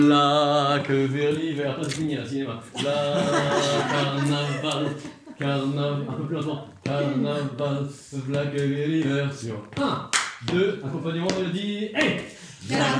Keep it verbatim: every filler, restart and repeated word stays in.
La que vers l'hiver, pas de finir, cinéma. La carnaval, carnaval, un peu plus longtemps. Carnaval, la que vers l'hiver sur un, deux, accompagnement mélodie, et